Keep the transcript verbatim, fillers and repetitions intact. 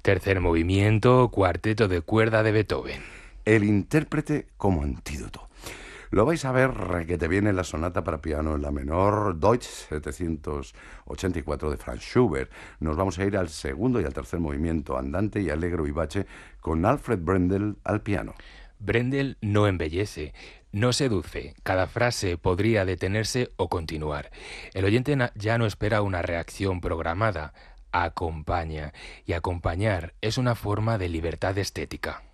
Tercer movimiento, cuarteto de cuerda de Beethoven. El intérprete como antídoto. Lo vais a ver que te viene la sonata para piano en la menor Deutsch setecientos ochenta y cuatro de Franz Schubert. Nos vamos a ir al segundo y al tercer movimiento, andante y alegro vivace, con Alfred Brendel al piano. Brendel no embellece, no seduce. Cada frase podría detenerse o continuar. El oyente ya no espera una reacción programada, acompaña. Y acompañar es una forma de libertad estética.